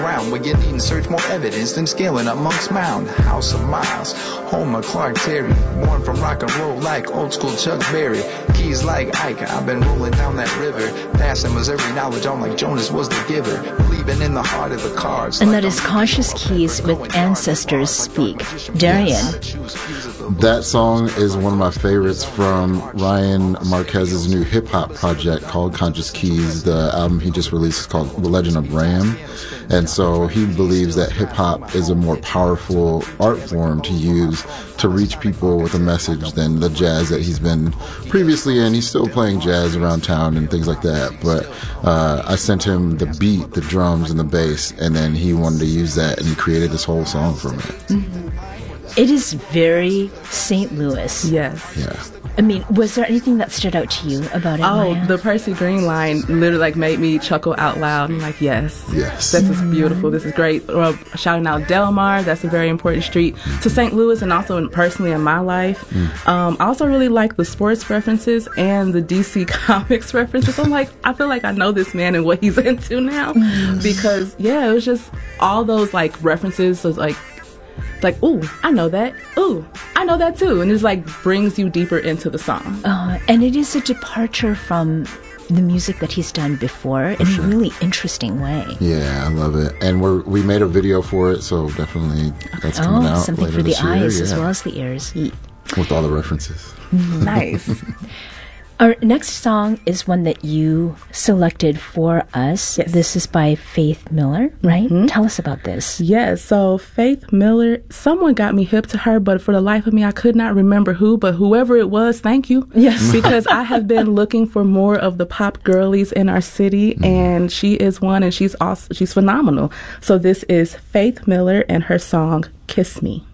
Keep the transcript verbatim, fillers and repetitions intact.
Round where you need to search more evidence than scaling up Monk's Mound. House of Miles, home of Clark Terry. Born from rock and roll like old school Chuck Berry. Keys like Ike, I've been rolling down that river. Passing Missouri knowledge on like Jonas was the giver. Believing in the heart of the cards. And that is Conscious Keys with Ancestors Speak. Darian. That song is one of my favorites from Ryan Marquez's new hip-hop project called Conscious Keys. The album he just released is called The Legend of Ram. And so he believes that hip-hop is a more powerful art form to use to reach people with a message than the jazz that he's been previously in. He's still playing jazz around town and things like that. But uh, I sent him the beat, the drums, and the bass, and then he wanted to use that, and he created this whole song from it. Mm-hmm. It is very Saint Louis. Yes. Yeah. I mean, was there anything that stood out to you about it? Oh, Maya? the Percy Green line literally like made me chuckle out loud. I'm like, yes, yes, this is beautiful. This is great. Uh, shouting out Delmar, that's a very important street to Saint Louis, and also in, personally in my life. Mm. Um, I also really like the sports references and the D C Comics references. I'm like, I feel like I know this man and what he's into now, mm. because yeah, it was just all those like references. Was like. Like, ooh, I know that. Ooh, I know that too. And it's like brings you deeper into the song. Uh, and it is a departure from the music that he's done before in sure. a really interesting way. Yeah, I love it. And we're, we made a video for it, so definitely that's coming oh, out something later for the this year. eyes yeah. as well as the ears. With all the references. Nice. Our next song is one that you selected for us. Yes. This is by Faith Miller, right? Mm-hmm. Tell us about this. Yes, so Faith Miller, someone got me hip to her, but for the life of me, I could not remember who, but whoever it was, thank you. Yes. Because I have been looking for more of the pop girlies in our city, mm-hmm. and she is one, and she's also, she's phenomenal. So this is Faith Miller and her song, Kiss Me.